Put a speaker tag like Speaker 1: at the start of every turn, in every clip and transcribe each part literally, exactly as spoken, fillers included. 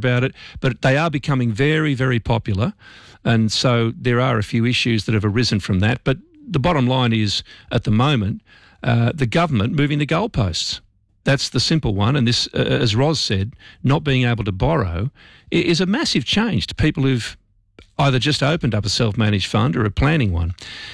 Speaker 1: about it, but they are becoming very, very popular. And so there are a few issues that have arisen from that. But the bottom line is, at the moment, uh, the government moving the goalposts. That's the simple one. And this, uh, as Ros said, not being able to borrow is a massive change to people who've either just opened up a self-managed fund or are planning one.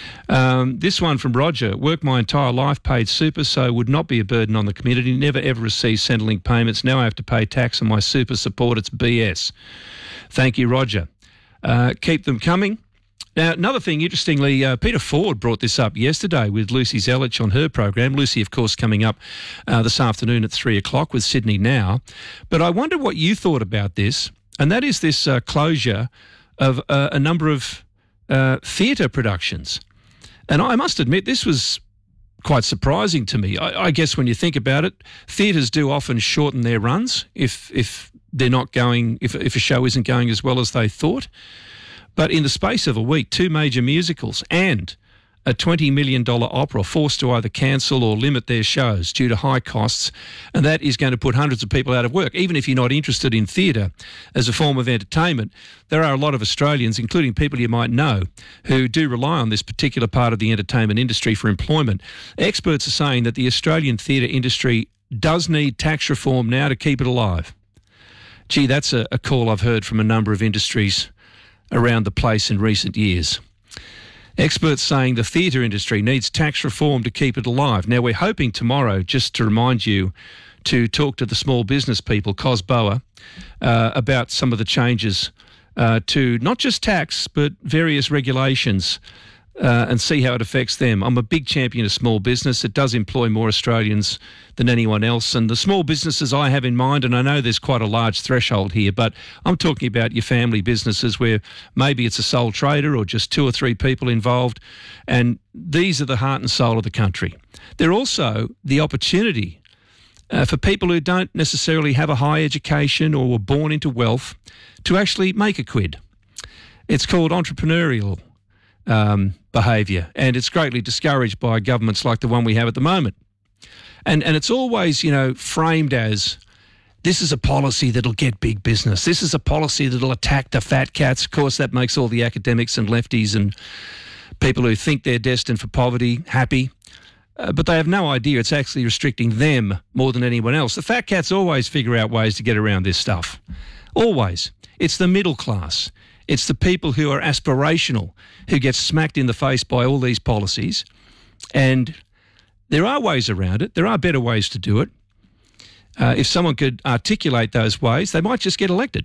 Speaker 1: Um, this one from Roger: worked my entire life, paid super, so would not be a burden on the community. Never ever received Centrelink payments. Now I have to pay tax on my super support. It's B S. Thank you, Roger. Uh, keep them coming. Now, another thing, interestingly, uh, Peter Ford brought this up yesterday with Lucy Zelich on her program. Lucy, of course, coming up uh, this afternoon at three o'clock with Sydney Now. But I wonder what you thought about this, and that is this uh, closure of uh, a number of uh, theatre productions. And I must admit, this was quite surprising to me. I, I guess when you think about it, theatres do often shorten their runs if if they're not going, if, if a show isn't going as well as they thought. But in the space of a week, two major musicals and a twenty million dollars opera forced to either cancel or limit their shows due to high costs, and that is going to put hundreds of people out of work. Even if you're not interested in theatre as a form of entertainment, there are a lot of Australians, including people you might know, who do rely on this particular part of the entertainment industry for employment. Experts are saying that the Australian theatre industry does need tax reform now to keep it alive. Gee, that's a, a call I've heard from a number of industries around the place in recent years. Experts saying the theatre industry needs tax reform to keep it alive. Now, we're hoping tomorrow, just to remind you, to talk to the small business people, COSBOA, uh, about some of the changes uh, to not just tax, but various regulations uh, and see how it affects them. I'm a big champion of small business. It does employ more Australians than anyone else. And the small businesses I have in mind, and I know there's quite a large threshold here, but I'm talking about your family businesses where maybe it's a sole trader or just two or three people involved. And these are the heart and soul of the country. They're also the opportunity uh, for people who don't necessarily have a high education or were born into wealth to actually make a quid. It's called entrepreneurial um, behaviour, and it's greatly discouraged by governments like the one we have at the moment. And and it's always, you know, framed as, this is a policy that'll get big business. This is a policy that'll attack the fat cats. Of course, that makes all the academics and lefties and people who think they're destined for poverty happy. Uh, but they have no idea it's actually restricting them more than anyone else. The fat cats always figure out ways to get around this stuff. Always. It's the middle class. It's the people who are aspirational who get smacked in the face by all these policies. And there are ways around it. There are better ways to do it. Uh, if someone could articulate those ways, they might just get elected.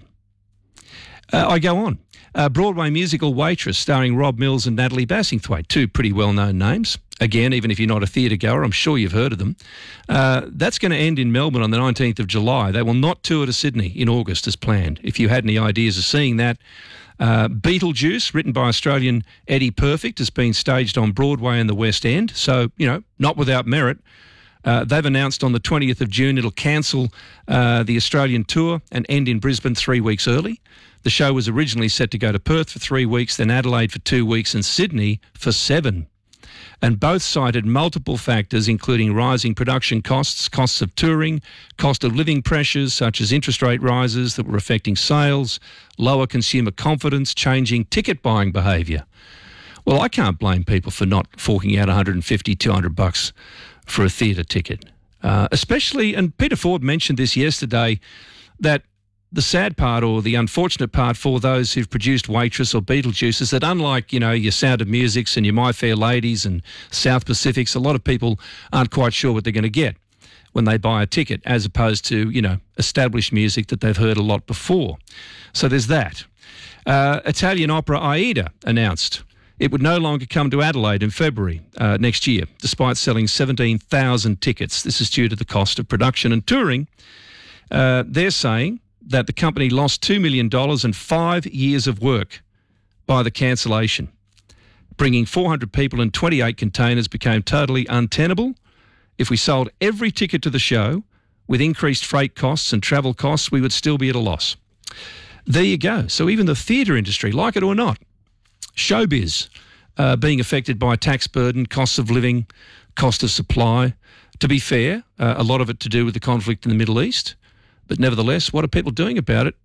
Speaker 1: Uh, I go on. Uh, Broadway musical Waitress, starring Rob Mills and Natalie Bassingthwaighte, two pretty well-known names. Again, even if you're not a theatre goer, I'm sure you've heard of them. Uh, that's going to end in Melbourne on the nineteenth of July. They will not tour to Sydney in August as planned. If you had any ideas of seeing that, uh, Beetlejuice, written by Australian Eddie Perfect, has been staged on Broadway and the West End. So, you know, not without merit. Uh, they've announced on the twentieth of June it'll cancel uh, the Australian tour and end in Brisbane three weeks early. The show was originally set to go to Perth for three weeks, then Adelaide for two weeks and Sydney for seven. And both cited multiple factors, including rising production costs, costs of touring, cost of living pressures such as interest rate rises that were affecting sales, lower consumer confidence, changing ticket buying behaviour. Well, I can't blame people for not forking out one hundred fifty, two hundred bucks for a theatre ticket. Uh, especially, and Peter Ford mentioned this yesterday, that the sad part or the unfortunate part for those who've produced Waitress or Beetlejuice is that unlike, you know, your Sound of Musics and your My Fair Ladies and South Pacifics, a lot of people aren't quite sure what they're going to get when they buy a ticket, as opposed to, you know, established music that they've heard a lot before. So there's that. Uh, Italian opera Aida announced it would no longer come to Adelaide in February uh, next year, despite selling seventeen thousand tickets. This is due to the cost of production and touring. Uh, they're saying that the company lost two million dollars and five years of work by the cancellation. Bringing four hundred people and twenty-eight containers became totally untenable. If we sold every ticket to the show with increased freight costs and travel costs, we would still be at a loss. There you go. So even the theatre industry, like it or not, showbiz, uh, being affected by tax burden, costs of living, cost of supply. To be fair, uh, a lot of it to do with the conflict in the Middle East. But nevertheless, what are people doing about it?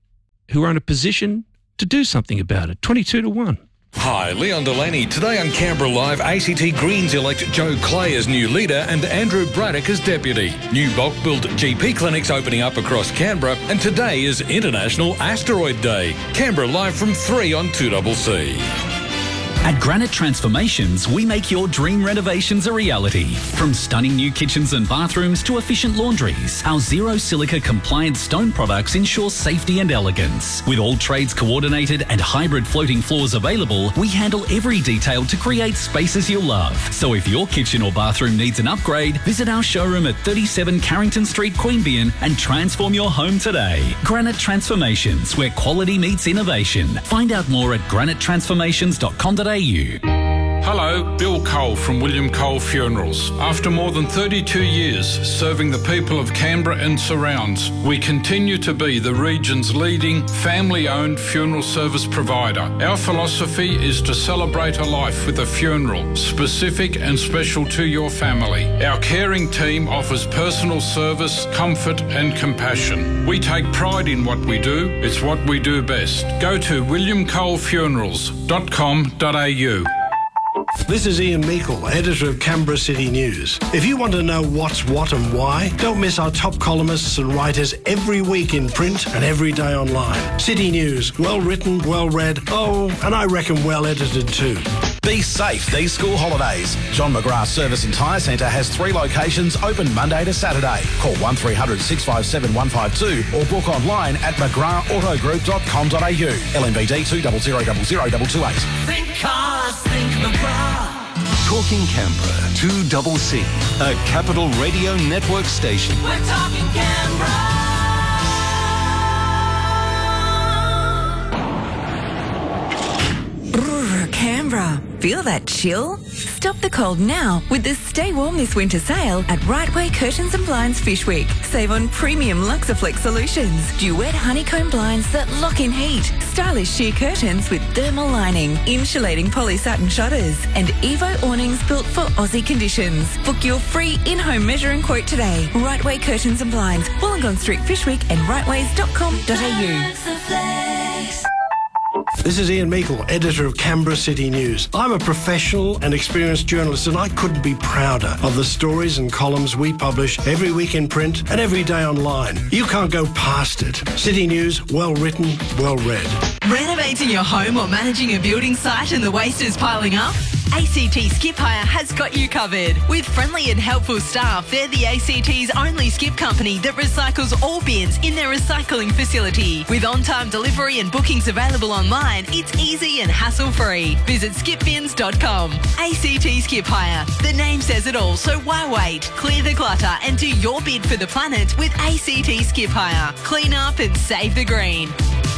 Speaker 1: who are in a position to do something about it. twenty-two to one.
Speaker 2: Hi, Leon Delaney. Today on Canberra Live, A C T Greens elect Joe Clay as new leader and Andrew Braddock as deputy. New bulk build G P clinics opening up across Canberra, and today is International Asteroid Day. Canberra Live from three on two C C.
Speaker 3: At Granite Transformations, we make your dream renovations a reality. From stunning new kitchens and bathrooms to efficient laundries, our zero silica compliant stone products ensure safety and elegance. With all trades coordinated and hybrid floating floors available, we handle every detail to create spaces you'll love. So if your kitchen or bathroom needs an upgrade, visit our showroom at thirty-seven Carrington Street, Queanbeyan and transform your home today. Granite Transformations, where quality meets innovation. Find out more at granite transformations dot com dot a u.
Speaker 4: Hello, Bill Cole from William Cole Funerals. After more than thirty-two years serving the people of Canberra and surrounds, we continue to be the region's leading family-owned funeral service provider. Our philosophy is to celebrate a life with a funeral, specific and special to your family. Our caring team offers personal service, comfort and compassion. We take pride in what we do. It's what we do best. Go to william cole funerals dot com dot a u.
Speaker 5: This is Ian Meikle, editor of Canberra City News. If you want to know what's what and why, don't miss our top columnists and writers every week in print and every day online. City News, well written, well read, oh, and I reckon well edited too.
Speaker 6: Be safe these school holidays. John McGrath Service and Tyre Centre has three locations open Monday to Saturday. Call one three hundred six five seven one five two or book online at mcgrath auto group dot com dot a u. L M V D two zero zero zero zero two two eight.
Speaker 7: Think cars, think McGrath.
Speaker 8: Talking Canberra, two C C, a Capital Radio Network station.
Speaker 7: We're talking Canberra.
Speaker 9: Canberra. Feel that chill? Stop the cold now with the Stay Warm This Winter sale at Right Way Curtains and Blinds Fish Week. Save on premium Luxaflex solutions, duet honeycomb blinds that lock in heat, stylish sheer curtains with thermal lining, insulating poly satin shutters, and Evo awnings built for Aussie conditions. Book your free in-home measuring quote today. Right Way Curtains and Blinds, Wollongong Street Fish Week and rightways dot com dot a u.
Speaker 5: This is Ian Meikle, editor of Canberra City News. I'm a professional and experienced journalist, and I couldn't be prouder of the stories and columns we publish every week in print and every day online. You can't go past it. City News, well written, well read.
Speaker 10: Renovating your home or managing a building site and the waste is piling up? A C T Skip Hire has got you covered. With friendly and helpful staff, they're the A C T's only skip company that recycles all bins in their recycling facility. With on-time delivery and bookings available online, it's easy and hassle-free. Visit skip bins dot com. A C T Skip Hire. The name says it all, so why wait? Clear the clutter and do your bid for the planet with A C T Skip Hire. Clean up and save the green.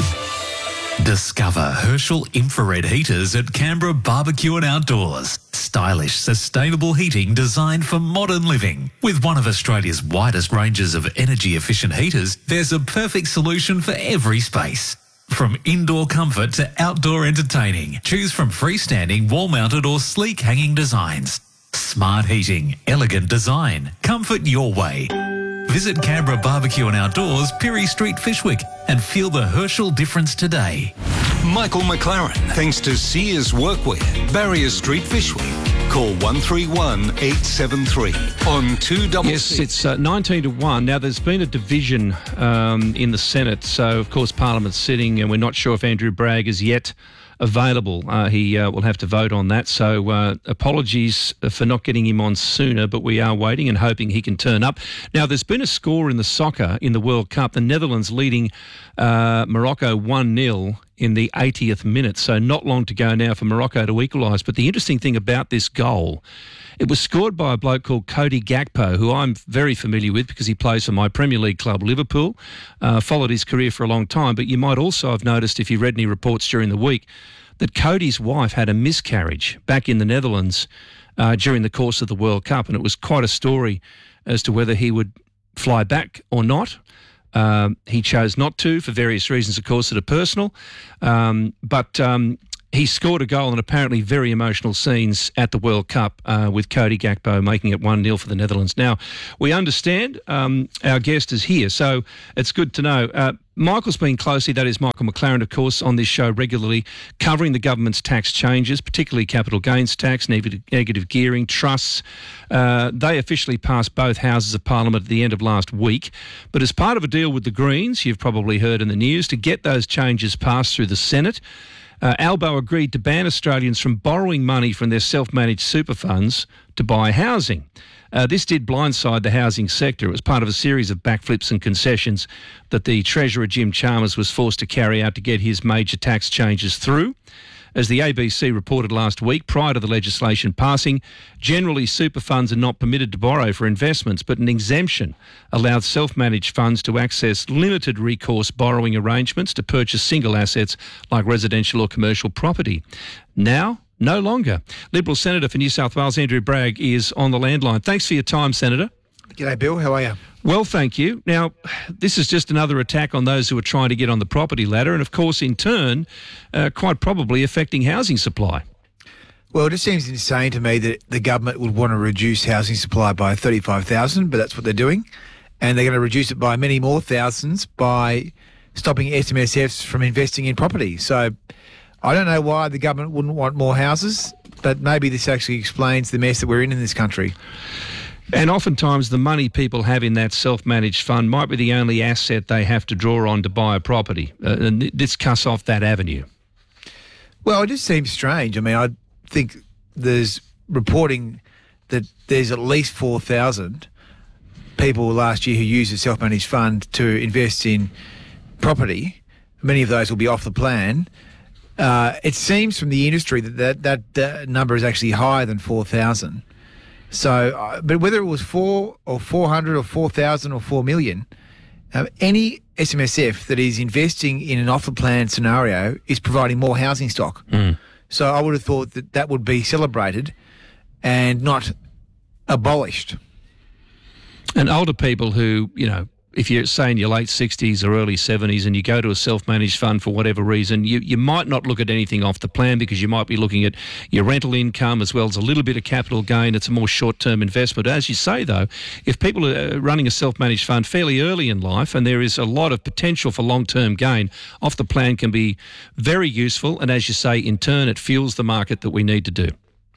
Speaker 11: Discover Herschel infrared heaters at Canberra Barbecue and Outdoors. Stylish, sustainable heating designed for modern living. With one of Australia's widest ranges of energy-efficient heaters, there's a perfect solution for every space. From indoor comfort to outdoor entertaining, choose from freestanding, wall-mounted or sleek hanging designs. Smart heating, elegant design, comfort your way. Visit Canberra Barbecue and Outdoors, Pirie Street, Fishwick, and feel the Herschel difference today.
Speaker 8: Michael McLaren, thanks to Sears Workwear, Barrier Street, Fishwick. Call one three one eight seven three on two C C.
Speaker 1: Yes, it's uh, nineteen to one. Now, there's been a division um, in the Senate, so of course Parliament's sitting, and we're not sure if Andrew Bragg is yet available. Uh, he uh, will have to vote on that. So uh, apologies for not getting him on sooner, but we are waiting and hoping he can turn up. Now, there's been a score in the soccer in the World Cup. The Netherlands leading uh, Morocco one nil in the eightieth minute. So not long to go now for Morocco to equalise. But the interesting thing about this goal, it was scored by a bloke called Cody Gakpo, who I'm very familiar with because he plays for my Premier League club, Liverpool. Uh, followed his career for a long time. But you might also have noticed, if you read any reports during the week, that Cody's wife had a miscarriage back in the Netherlands uh, during the course of the World Cup. And it was quite a story as to whether he would fly back or not. Um, he chose not to for various reasons, of course, that are personal. Um, but... Um, he scored a goal in apparently very emotional scenes at the World Cup uh, with Cody Gakpo making it one nil for the Netherlands. Now, we understand um, our guest is here, so it's good to know. Uh, Michael's been closely, that is Michael McLaren, of course, on this show regularly, covering the government's tax changes, particularly capital gains tax, negative, negative gearing, trusts. Uh, they officially passed both houses of Parliament at the end of last week. But as part of a deal with the Greens, you've probably heard in the news, to get those changes passed through the Senate, Uh, Albo agreed to ban Australians from borrowing money from their self-managed super funds to buy housing. Uh, this did blindside the housing sector. It was part of a series of backflips and concessions that the Treasurer Jim Chalmers was forced to carry out to get his major tax changes through. As the A B C reported last week, prior to the legislation passing, generally super funds are not permitted to borrow for investments, but an exemption allowed self-managed funds to access limited recourse borrowing arrangements to purchase single assets like residential or commercial property. Now, no longer. Liberal Senator for New South Wales, Andrew Bragg, is on the landline. Thanks for your time, Senator.
Speaker 12: G'day, Bill. How are you?
Speaker 1: Well, thank you. Now, this is just another attack on those who are trying to get on the property ladder and, of course, in turn, uh, quite probably affecting housing supply.
Speaker 12: Well, it just seems insane to me that the government would want to reduce housing supply by thirty-five thousand, but that's what they're doing. And they're going to reduce it by many more thousands by stopping S M S Fs from investing in property. So I don't know why the government wouldn't want more houses, but maybe this actually explains the mess that we're in in this country.
Speaker 1: And oftentimes the money people have in that self-managed fund might be the only asset they have to draw on to buy a property. Uh, and this cuts off that avenue.
Speaker 12: Well, it just seems strange. I mean, I think there's reporting that there's at least four thousand people last year who used a self-managed fund to invest in property. Many of those will be off the plan. Uh, it seems from the industry that that, that, that number is actually higher than four thousand. So, uh, but whether it was four or four hundred or four thousand or four million, uh, any S M S F that is investing in an off-the-plan scenario is providing more housing stock.
Speaker 1: Mm.
Speaker 12: So I would have thought that that would be celebrated and not abolished.
Speaker 1: And older people who, you know, if you're, say, in your late sixties or early seventies and you go to a self-managed fund for whatever reason, you, you might not look at anything off the plan because you might be looking at your rental income as well as a little bit of capital gain. It's a more short-term investment. As you say, though, if people are running a self-managed fund fairly early in life and there is a lot of potential for long-term gain, off the plan can be very useful. And as you say, in turn, it fuels the market that we need to do.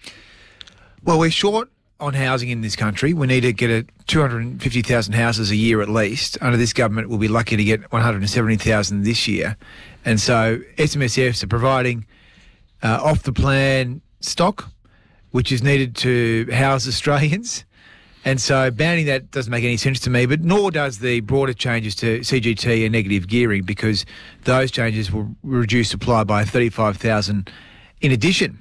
Speaker 12: Well, we're short on housing in this country. We need to get a two hundred fifty thousand houses a year at least. Under this government, we'll be lucky to get one hundred seventy thousand this year. And so S M S Fs are providing uh, off-the-plan stock, which is needed to house Australians. And so banning that doesn't make any sense to me, but nor does the broader changes to C G T and negative gearing, because those changes will reduce supply by thirty-five thousand in addition.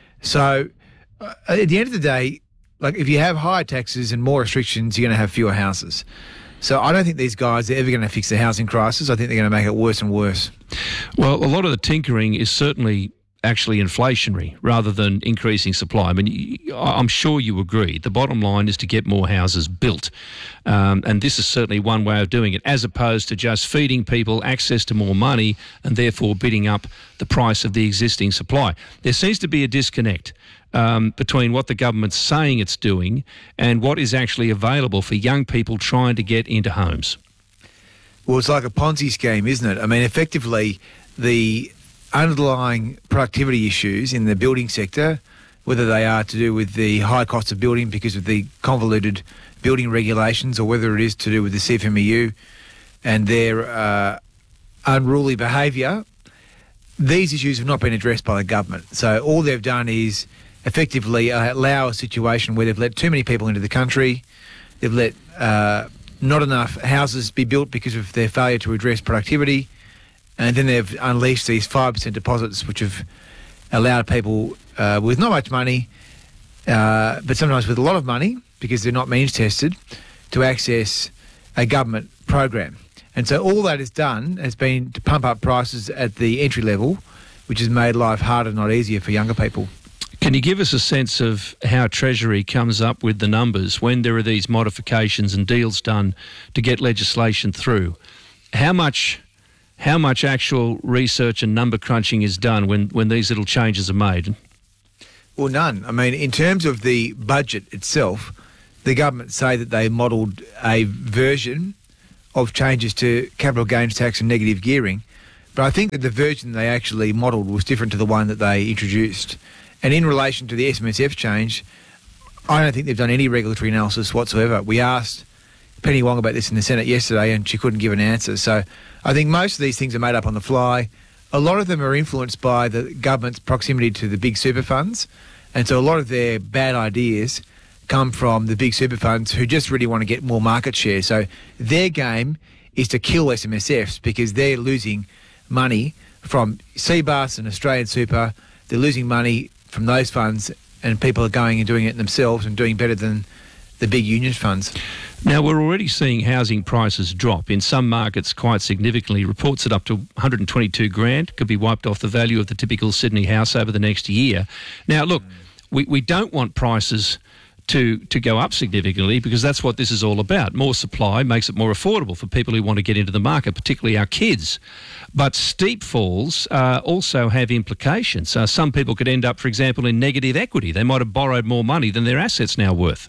Speaker 12: So uh, at the end of the day, like, if you have higher taxes and more restrictions, you're going to have fewer houses. So I don't think these guys are ever going to fix the housing crisis. I think they're going to make it worse and worse.
Speaker 1: Well, a lot of the tinkering is certainly actually inflationary rather than increasing supply. I mean, I'm sure you agree. The bottom line is to get more houses built. Um, and this is certainly one way of doing it, as opposed to just feeding people access to more money and therefore bidding up the price of the existing supply. There seems to be a disconnect um, between what the government's saying it's doing and what is actually available for young people trying to get into homes.
Speaker 12: Well, it's like a Ponzi scheme, isn't it? I mean, effectively, the underlying productivity issues in the building sector, whether they are to do with the high cost of building because of the convoluted building regulations, or whether it is to do with the C F M E U and their uh, unruly behaviour, these issues have not been addressed by the government. So all they've done is effectively uh, allow a situation where they've let too many people into the country, they've let uh, not enough houses be built because of their failure to address productivity, and then they've unleashed these five percent deposits, which have allowed people uh, with not much money, uh, but sometimes with a lot of money, because they're not means tested, to access a government program. And so all that has done has been to pump up prices at the entry level, which has made life harder, not easier, for younger people.
Speaker 1: Can you give us a sense of how Treasury comes up with the numbers when there are these modifications and deals done to get legislation through? How much how much actual research and number crunching is done when, when these little changes are made?
Speaker 12: Well, none. I mean, in terms of the budget itself, the government say that they modelled a version of changes to capital gains tax and negative gearing, but I think that the version they actually modelled was different to the one that they introduced. And in relation to the S M S F change, I don't think they've done any regulatory analysis whatsoever. We asked Penny Wong about this in the Senate yesterday and she couldn't give an answer. So I think most of these things are made up on the fly. A lot of them are influenced by the government's proximity to the big super funds. And so a lot of their bad ideas come from the big super funds who just really want to get more market share. So their game is to kill S M S Fs because they're losing money from C B A S and Australian Super. They're losing money from those funds and people are going and doing it themselves and doing better than the big union funds.
Speaker 1: Now, we're already seeing housing prices drop in some markets quite significantly. Reports that up to one hundred twenty-two grand could be wiped off the value of the typical Sydney house over the next year. Now, look, we, we don't want prices to, to go up significantly because that's what this is all about. More supply makes it more affordable for people who want to get into the market, particularly our kids. But steep falls uh, also have implications. Uh, some people could end up, for example, in negative equity. They might have borrowed more money than their assets now worth.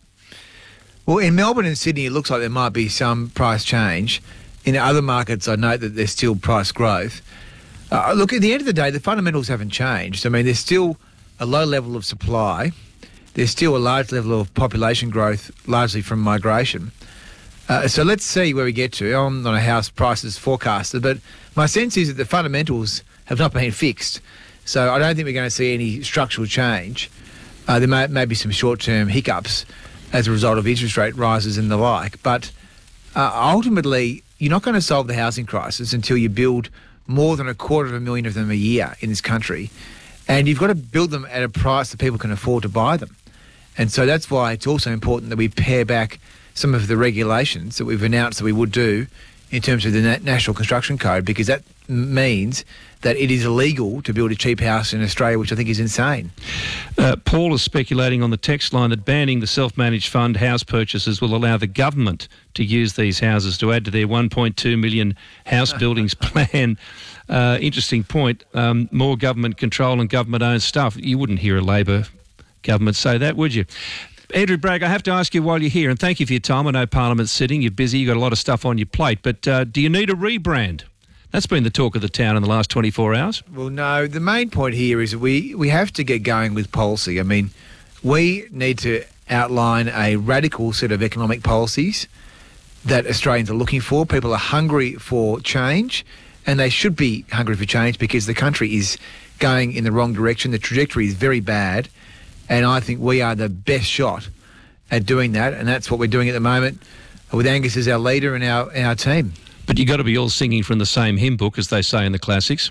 Speaker 12: Well, in Melbourne and Sydney, it looks like there might be some price change. In other markets, I note that there's still price growth. Uh, look, at the end of the day, the fundamentals haven't changed. I mean, there's still a low level of supply. There's still a large level of population growth, largely from migration. Uh, so let's see where we get to. I'm not a house prices forecaster, but my sense is that the fundamentals have not been fixed. So I don't think we're going to see any structural change. Uh, there may, may be some short-term hiccups as a result of interest rate rises and the like. But uh, ultimately, you're not going to solve the housing crisis until you build more than a quarter of a million of them a year in this country. And you've got to build them at a price that people can afford to buy them. And so that's why it's also important that we pare back some of the regulations that we've announced that we would do in terms of the Na- National Construction Code, because that means that it is illegal to build a cheap house in Australia, which I think is insane.
Speaker 1: Uh, Paul is speculating on the text line that banning the self-managed fund house purchases will allow the government to use these houses to add to their one point two million house buildings plan. Uh, interesting point. Um, more government control and government-owned stuff. You wouldn't hear a Labor government say that, would you? Andrew Bragg, I have to ask you while you're here, and thank you for your time. I know Parliament's sitting, you're busy, you've got a lot of stuff on your plate, but uh, do you need a rebrand? That's been the talk of the town in the last twenty-four hours.
Speaker 12: Well, no, the main point here is we, we have to get going with policy. I mean, we need to outline a radical set of economic policies that Australians are looking for. People are hungry for change, and they should be hungry for change because the country is going in the wrong direction. The trajectory is very bad. And I think we are the best shot at doing that, and that's what we're doing at the moment with Angus as our leader and our, and our team.
Speaker 1: But you've got to be all singing from the same hymn book, as they say in the classics.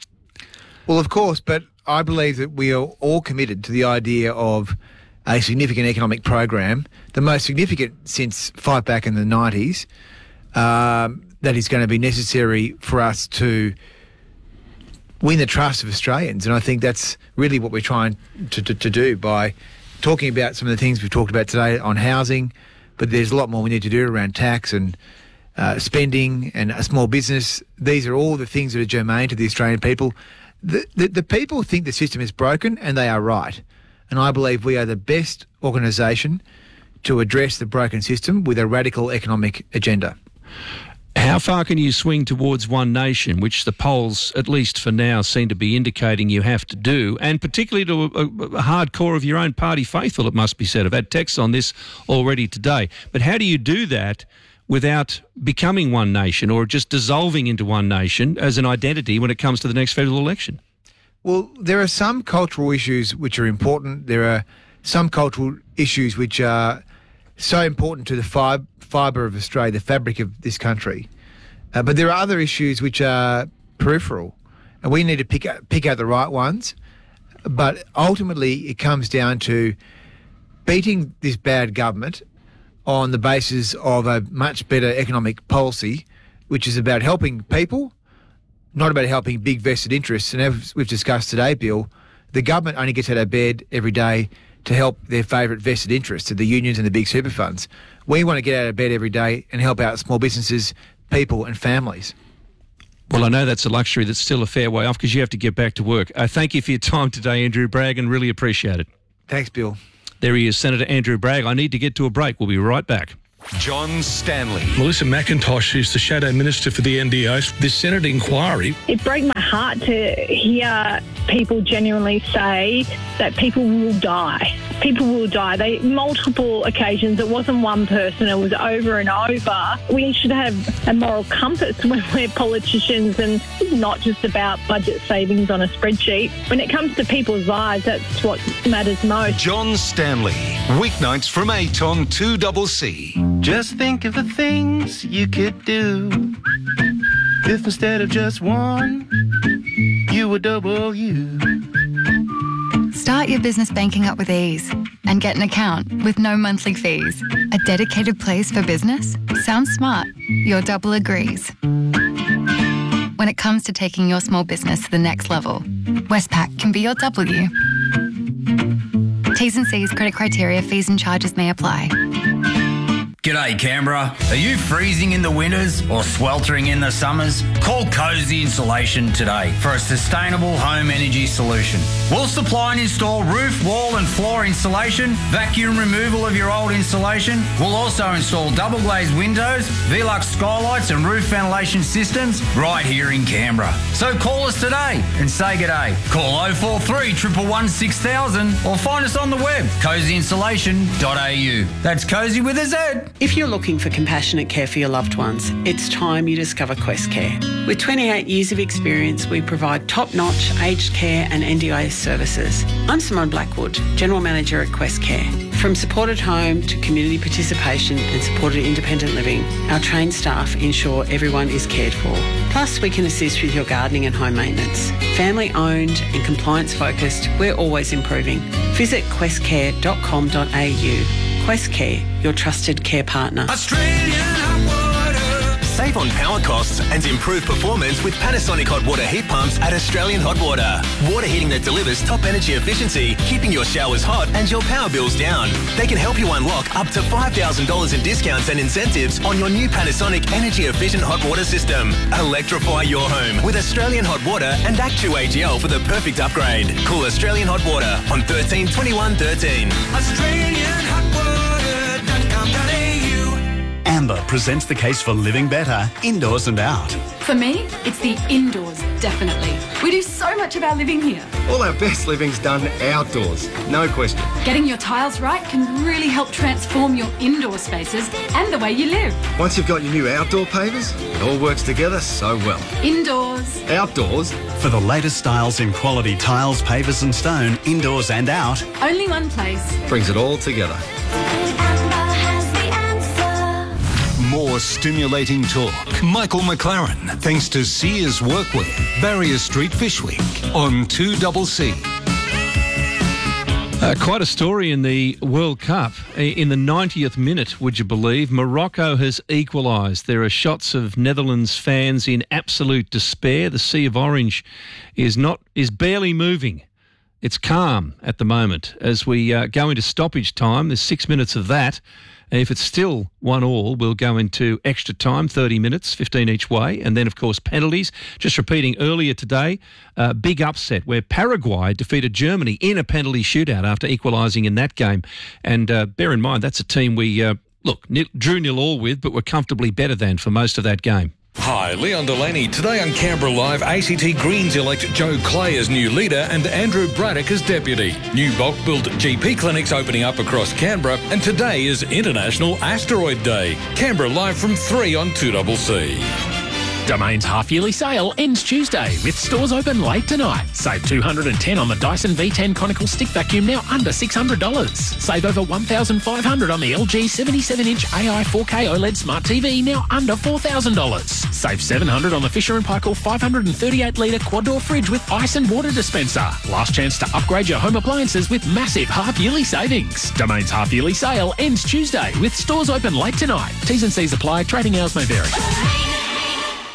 Speaker 12: Well, of course, but I believe that we are all committed to the idea of a significant economic program, the most significant since Fight Back in the nineties, um, that is going to be necessary for us to win the trust of Australians. And I think that's really what we're trying to, to, to do by talking about some of the things we've talked about today on housing, but there's a lot more we need to do around tax and uh, spending and a small business. These are all the things that are germane to the Australian people. The, the, the people think the system is broken, and they are right. And I believe we are the best organisation to address the broken system with a radical economic agenda.
Speaker 1: How far can you swing towards one nation, which the polls, at least for now, seem to be indicating you have to do, and particularly to a, a hard core of your own party faithful, it must be said. I've had texts on this already today. But how do you do that without becoming one nation or just dissolving into one nation as an identity when it comes to the next federal election?
Speaker 12: Well, there are some cultural issues which are important. There are some cultural issues which are so important to the fibre fibre of Australia, the fabric of this country. Uh, but there are other issues which are peripheral, and we need to pick out, pick out the right ones. But ultimately, it comes down to beating this bad government on the basis of a much better economic policy, which is about helping people, not about helping big vested interests. And as we've discussed today, Bill, the government only gets out of bed every day to help their favourite vested interests, the unions and the big super funds. We want to get out of bed every day and help out small businesses, people and families.
Speaker 1: Well, I know that's a luxury that's still a fair way off because you have to get back to work. Uh, thank you for your time today, Andrew Bragg, and really appreciate it.
Speaker 12: Thanks, Bill.
Speaker 1: There he is, Senator Andrew Bragg. I need to get to a break. We'll be right back.
Speaker 8: John Stanley.
Speaker 2: Melissa McIntosh, who's the Shadow Minister for the N D O, this Senate inquiry.
Speaker 13: It broke my heart to hear people genuinely say that people will die. People will die. They multiple occasions. It wasn't one person. It was over and over. We should have a moral compass when we're politicians, and it's not just about budget savings on a spreadsheet. When it comes to people's lives, that's what matters most.
Speaker 8: John Stanley. Weeknights from eight on two C C.
Speaker 14: Just think of the things you could do if instead of just one, you were double you.
Speaker 15: Start your business banking up with ease and get an account with no monthly fees. A dedicated place for business? Sounds smart. Your double agrees. When it comes to taking your small business to the next level, Westpac can be your W. T's and C's, credit criteria, fees and charges may apply.
Speaker 16: G'day Canberra. Are you freezing in the winters or sweltering in the summers? Call Cozy Insulation today for a sustainable home energy solution. We'll supply and install roof, wall and floor insulation, vacuum removal of your old insulation. We'll also install double glazed windows, Velux skylights and roof ventilation systems right here in Canberra. So call us today and say g'day. Call oh four three, one one one, six thousand or find us on the web, cozy insulation dot a u. That's Cozy with a Z.
Speaker 17: If you're looking for compassionate care for your loved ones, it's time you discover Quest Care. With twenty-eight years of experience, we provide top-notch aged care and N D I S services. I'm Simone Blackwood, General Manager at Quest Care. From supported home to community participation and supported independent living, our trained staff ensure everyone is cared for. Plus, we can assist with your gardening and home maintenance. Family-owned and compliance-focused, we're always improving. Visit quest care dot com dot a u. Quest Care, your trusted care partner.
Speaker 18: Australian Hot Water. Save on power costs and improve performance with Panasonic hot water heat pumps at Australian Hot Water. Water heating that delivers top energy efficiency, keeping your showers hot and your power bills down. They can help you unlock up to five thousand dollars in discounts and incentives on your new Panasonic energy efficient hot water system. Electrify your home with Australian Hot Water and Actu A G L for the perfect upgrade. Call Australian Hot Water on thirteen twenty-one thirteen.
Speaker 7: Australian Hot Water.
Speaker 19: Amber presents the case for living better, indoors and out.
Speaker 20: For me, it's the indoors, definitely. We do so much of our living here.
Speaker 21: All our best living's done outdoors, no question.
Speaker 20: Getting your tiles right can really help transform your indoor spaces and the way you live.
Speaker 21: Once you've got your new outdoor pavers, it all works together so well.
Speaker 20: Indoors.
Speaker 21: Outdoors.
Speaker 19: For the latest styles in quality tiles, pavers and stone, indoors and out.
Speaker 20: Only one place.
Speaker 21: Brings it all together.
Speaker 8: More stimulating talk. Michael McLaren, thanks to Sears Workwear, Barrier Street, Fishwick, on two C C.
Speaker 1: Uh, quite a story in the World Cup. In the ninetieth minute, would you believe, Morocco has equalised. There are shots of Netherlands fans in absolute despair. The Sea of Orange is not is barely moving. It's calm at the moment. As we uh, go into stoppage time, there's six minutes of that. If it's still one all, we'll go into extra time, thirty minutes, fifteen each way, and then, of course, penalties. Just repeating earlier today, uh, big upset where Paraguay defeated Germany in a penalty shootout after equalising in that game. And uh, bear in mind, that's a team we, uh, look, nil, drew nil all with, but were comfortably better than for most of that game.
Speaker 2: Hi, Leon Delaney. Today on Canberra Live, A C T Greens elect Joe Clay as new leader and Andrew Braddock as deputy. New bulk built G P clinics opening up across Canberra, and today is International Asteroid Day. Canberra Live from three on two C C.
Speaker 22: Domain's half-yearly sale ends Tuesday with stores open late tonight. Save two hundred ten dollars on the Dyson V ten Conical Stick Vacuum, now under six hundred dollars. Save over one thousand five hundred dollars on the L G seventy-seven inch A I four K OLED Smart T V, now under four thousand dollars. Save seven hundred dollars on the Fisher and Paykel five hundred thirty-eight litre quad door fridge with ice and water dispenser. Last chance to upgrade your home appliances with massive half-yearly savings. Domain's half-yearly sale ends Tuesday with stores open late tonight. T's and C's apply. Trading hours may vary.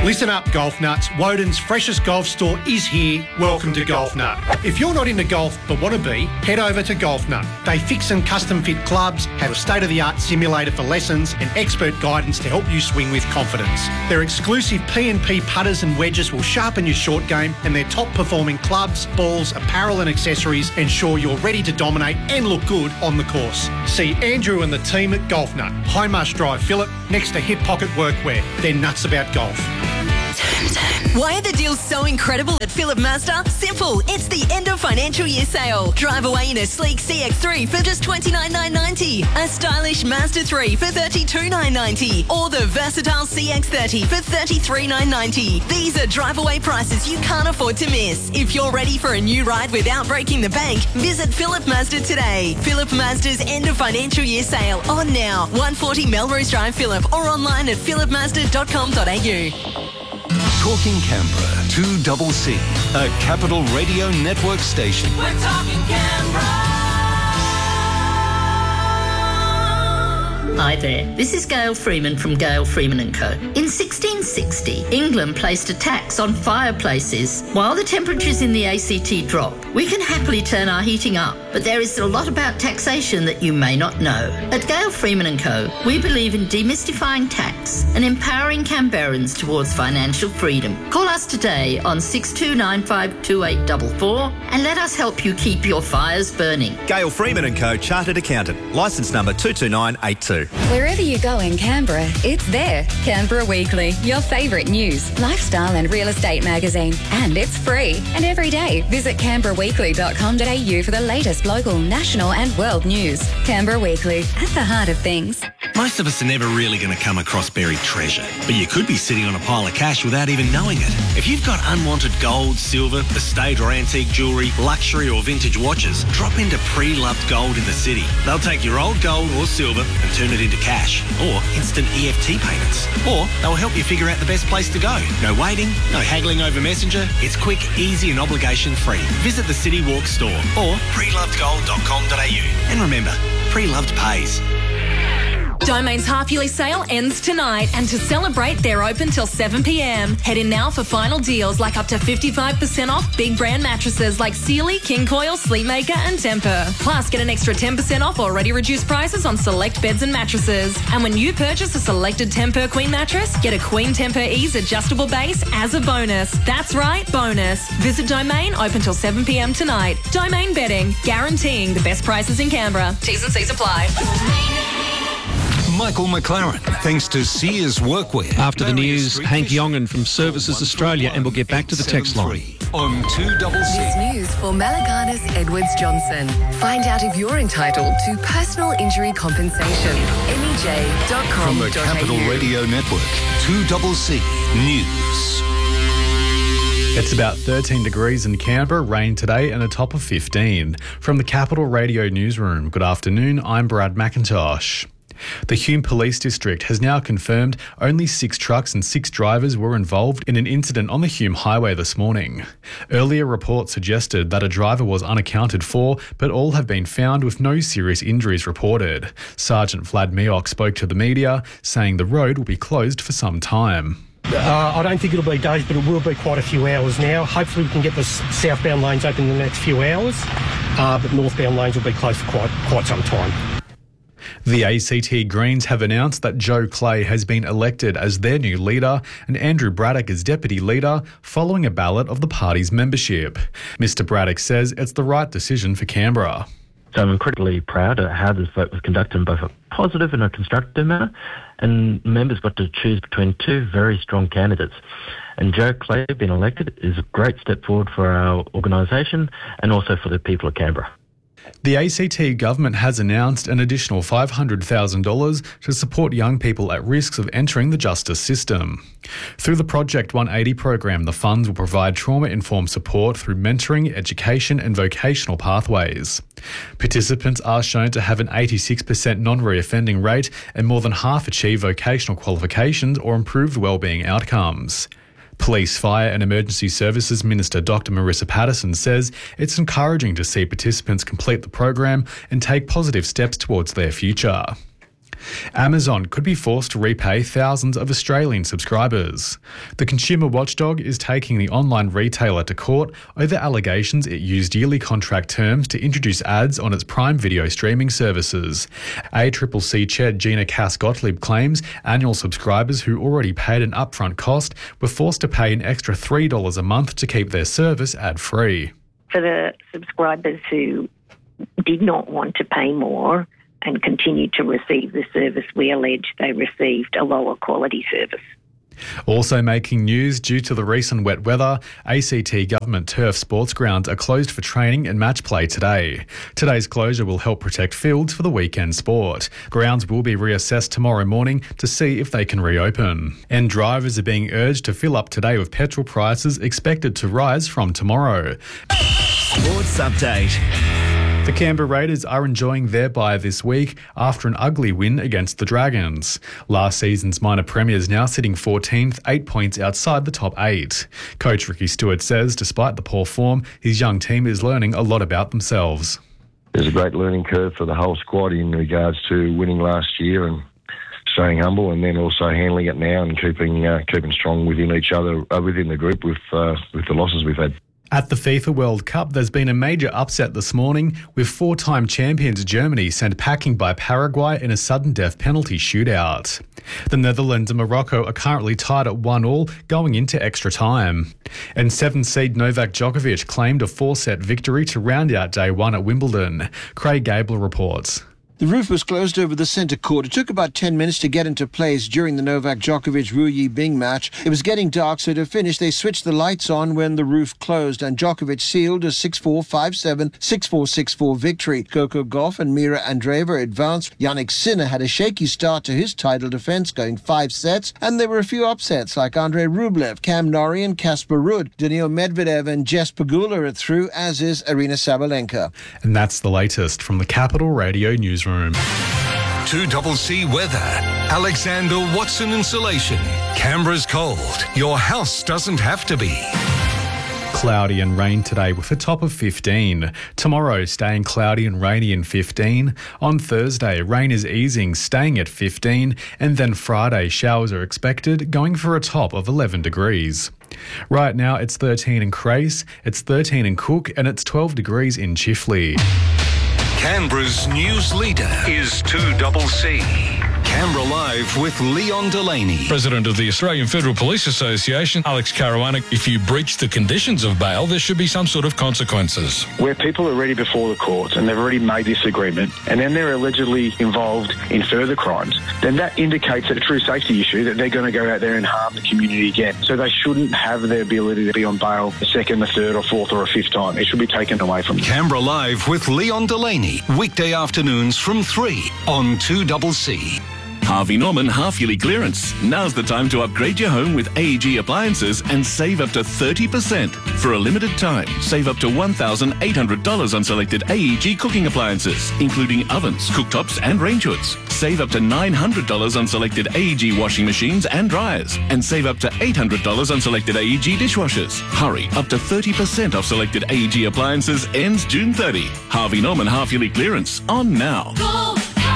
Speaker 3: Listen up, golf nuts. Woden's freshest golf store is here. Welcome to Golf Nut. If you're not into golf but want to be, head over to Golf Nut. They fix and custom fit clubs, have a state-of-the-art simulator for lessons and expert guidance to help you swing with confidence. Their exclusive P and P putters and wedges will sharpen your short game, and their top-performing clubs, balls, apparel and accessories ensure you're ready to dominate and look good on the course. See Andrew and the team at Golf Nut, Highmarsh Drive, Phillip, next to Hip Pocket Workwear. They're nuts about golf.
Speaker 10: Why are the deals so incredible at Phillip Mazda? Simple. It's the end of financial year sale. Drive away in a sleek C X three for just twenty-nine thousand nine hundred ninety dollars, a stylish Mazda three for thirty-two thousand nine hundred ninety dollars, or the versatile C X thirty for thirty-three thousand nine hundred ninety dollars. These are drive away prices you can't afford to miss. If you're ready for a new ride without breaking the bank, visit Phillip Mazda today. Phillip Mazda's end of financial year sale on now. one forty Melrose Drive, Phillip, or online at phillip mazda dot com dot a u.
Speaker 8: Talking Canberra, two double C, a Capital Radio Network station.
Speaker 7: We're talking Canberra.
Speaker 4: Hi there, this is Gail Freeman from Gail Freeman and Co. In sixteen sixty, England placed a tax on fireplaces. While the temperatures in the A C T drop, we can happily turn our heating up, but there is a lot about taxation that you may not know. At Gail Freeman and Co, we believe in demystifying tax and empowering Canberrans towards financial freedom. Call us today on six two nine five two eight four four and let us help you keep your fires burning.
Speaker 23: Gail Freeman and Co, Chartered Accountant, licence number two two nine eight two.
Speaker 24: Wherever you go in Canberra, it's there. Canberra Weekly, your favourite news, lifestyle and real estate magazine. And it's free. And every day, visit canberra weekly dot com dot a u for the latest local, national and world news. Canberra Weekly, at the heart of things.
Speaker 25: Most of us are never really going to come across buried treasure, but you could be sitting on a pile of cash without even knowing it. If you've got unwanted gold, silver, estate or antique jewellery, luxury or vintage watches, drop into Pre-Loved Gold in the city. They'll take your old gold or silver and turn it into cash or instant E F T payments. Or they'll help you figure out the best place to go. No waiting, no haggling over Messenger. It's quick, easy and obligation free. Visit the City Walk store or pre loved gold dot com dot a u. And remember, Pre-Loved pays.
Speaker 10: Domain's half-yearly sale ends tonight, and to celebrate, they're open till seven p m. Head in now for final deals like up to fifty-five percent off big brand mattresses like Sealy, King Coil, Sleepmaker and Tempur. Plus, get an extra ten percent off already reduced prices on select beds and mattresses. And when you purchase a selected Tempur Queen mattress, get a Queen Tempur Ease adjustable base as a bonus. That's right, bonus. Visit Domain, open till seven p m tonight. Domain Bedding, guaranteeing the best prices in Canberra. T's and C's apply.
Speaker 8: Michael McLaren, thanks to Sears Workwear.
Speaker 1: After the news, Hank Yongan from Services Australia, and we'll get back to the text line.
Speaker 8: On two double C.
Speaker 26: This news for Malaganas Edwards Johnson. Find out if you're entitled to personal injury compensation. M E J dot com
Speaker 8: From the Capital Radio Network, two double C News.
Speaker 27: It's about thirteen degrees in Canberra, rain today and a top of fifteen. From the Capital Radio Newsroom, good afternoon, I'm Brad McIntosh. The Hume Police District has now confirmed only six trucks and six drivers were involved in an incident on the Hume Highway this morning. Earlier reports suggested that a driver was unaccounted for, but all have been found with no serious injuries reported. Sergeant Vlad Miok spoke to the media, saying the road will be closed for some time.
Speaker 28: Uh, I don't think it'll be days, but it will be quite a few hours now. Hopefully we can get the southbound lanes open in the next few hours, uh, but northbound lanes will be closed for quite, quite some time.
Speaker 27: The A C T Greens have announced that Joe Clay has been elected as their new leader and Andrew Braddock as deputy leader following a ballot of the party's membership. Mister Braddock says it's the right decision for Canberra.
Speaker 29: So I'm incredibly proud of how this vote was conducted in both a positive and a constructive manner, and members got to choose between two very strong candidates. And Joe Clay being elected is a great step forward for our organisation and also for the people of Canberra.
Speaker 27: The A C T government has announced an additional five hundred thousand dollars to support young people at risk of entering the justice system. Through the Project one eighty program, the funds will provide trauma-informed support through mentoring, education and vocational pathways. Participants are shown to have an eighty-six percent non-reoffending rate and more than half achieve vocational qualifications or improved wellbeing outcomes. Police, Fire and Emergency Services Minister Doctor Marissa Patterson says it's encouraging to see participants complete the program and take positive steps towards their future. Amazon could be forced to repay thousands of Australian subscribers. The consumer watchdog is taking the online retailer to court over allegations it used yearly contract terms to introduce ads on its Prime Video streaming services. A C C C chair Gina Cass-Gottlieb claims annual subscribers who already paid an upfront cost were forced to pay an extra three dollars a month to keep their service ad-free.
Speaker 5: For the subscribers who did not want to pay more and continued to receive the service, we allege they received a lower quality service.
Speaker 27: Also making news due to the recent wet weather, A C T government turf sports grounds are closed for training and match play today. Today's closure will help protect fields for the weekend sport. Grounds will be reassessed tomorrow morning to see if they can reopen. And drivers are being urged to fill up today with petrol prices expected to rise from tomorrow.
Speaker 23: Sports update.
Speaker 27: The Canberra Raiders are enjoying their bye this week after an ugly win against the Dragons. Last season's minor premiers now sitting fourteenth, eight points outside the top eight. Coach Ricky Stewart says despite the poor form, his young team is learning a lot about themselves.
Speaker 6: There's a great learning curve for the whole squad in regards to winning last year and staying humble, and then also handling it now and keeping uh, keeping strong within each other, uh, within the group with uh, with the losses we've had.
Speaker 27: At the FIFA World Cup, there's been a major upset this morning with four-time champions Germany sent packing by Paraguay in a sudden death penalty shootout. The Netherlands and Morocco are currently tied at one all going into extra time. And seven-seed Novak Djokovic claimed a four-set victory to round out day one at Wimbledon. Craig Gabler reports.
Speaker 9: The roof was closed over the centre court. It took about ten minutes to get into place during the Novak Djokovic-Wu Yibing match. It was getting dark, so to finish, they switched the lights on when the roof closed, and Djokovic sealed a six four, five seven, six four, six four victory. Coco Gauff and Mira Andreeva advanced. Jannik Sinner had a shaky start to his title defence, going five sets, and there were a few upsets like Andrei Rublev, Cam Norrie and Casper Ruud. Daniil Medvedev and Jess Pegula are through, as is Arina Sabalenka.
Speaker 27: And that's the latest from the Capital Radio Newsroom.
Speaker 8: two C C weather. Alexander Watson Insulation. Canberra's cold. Your house doesn't have to be.
Speaker 27: Cloudy and rain today with a top of fifteen. Tomorrow staying cloudy and rainy in fifteen. On Thursday, rain is easing, staying at fifteen. And then Friday, showers are expected, going for a top of eleven degrees. Right now, it's thirteen in Crace, it's thirteen in Cook, and it's twelve degrees in Chifley.
Speaker 8: Canberra's news leader is two C C. Canberra Live with Leon Delaney.
Speaker 2: President of the Australian Federal Police Association, Alex Caruana, if you breach the conditions of bail, there should be some sort of consequences.
Speaker 11: Where people are ready before the courts and they've already made this agreement and then they're allegedly involved in further crimes, then that indicates a true safety issue that they're going to go out there and harm the community again. So they shouldn't have the ability to be on bail a second, a third or fourth or a fifth time. It should be taken away from them.
Speaker 8: Canberra Live with Leon Delaney. Weekday afternoons from three on two C C.
Speaker 12: Harvey Norman half-yearly clearance. Now's the time to upgrade your home with A E G appliances and save up to thirty percent. For a limited time, save up to one thousand eight hundred dollars on selected A E G cooking appliances, including ovens, cooktops and range hoods. Save up to nine hundred dollars on selected A E G washing machines and dryers. And save up to eight hundred dollars on selected A E G dishwashers. Hurry, up to thirty percent off selected A E G appliances ends June thirtieth. Harvey Norman half-yearly clearance on now.
Speaker 7: Go!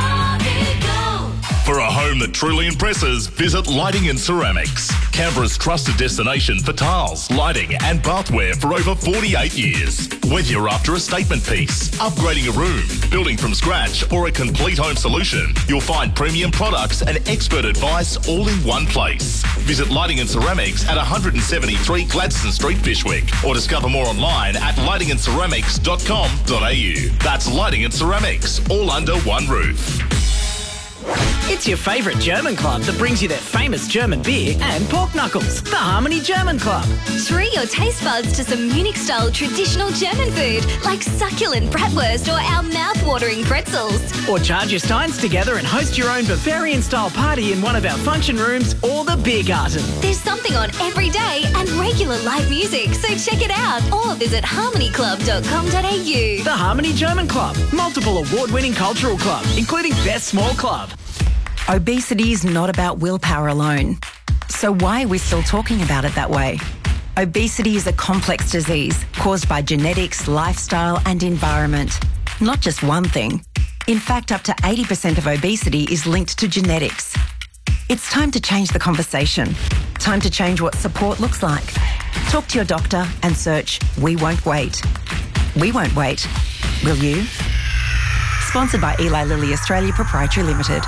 Speaker 13: For a home that truly impresses, visit Lighting and Ceramics. Canberra's trusted destination for tiles, lighting and bathware for over forty-eight years. Whether you're after a statement piece, upgrading a room, building from scratch or a complete home solution, you'll find premium products and expert advice all in one place. Visit Lighting and Ceramics at one seventy-three Gladstone Street, Fishwick, or discover more online at lighting and ceramics dot com dot a u. That's Lighting and Ceramics, all under one roof.
Speaker 14: It's your favourite German club that brings you their famous German beer and pork knuckles, the Harmony German Club.
Speaker 15: Treat your taste buds to some Munich-style traditional German food like succulent bratwurst or our mouth-watering pretzels.
Speaker 14: Or charge your steins together and host your own Bavarian-style party in one of our function rooms or the Biergarten.
Speaker 15: There's something on every day and regular live music, so check it out or visit harmony club dot com dot a u.
Speaker 14: The Harmony German Club, multiple award-winning cultural club, including Best Small Club.
Speaker 16: Obesity is not about willpower alone. So why are we still talking about it that way? Obesity is a complex disease caused by genetics, lifestyle and environment. Not just one thing. In fact, up to eighty percent of obesity is linked to genetics. It's time to change the conversation. Time to change what support looks like. Talk to your doctor and search We Won't Wait. We won't wait. Will you? Sponsored by Eli Lilly Australia Proprietary Limited.